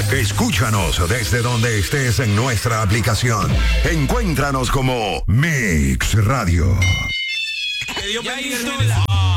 Escúchanos desde donde estés en nuestra aplicación. Encuéntranos como Mix Radio. Que Dios bendiga el mensaje.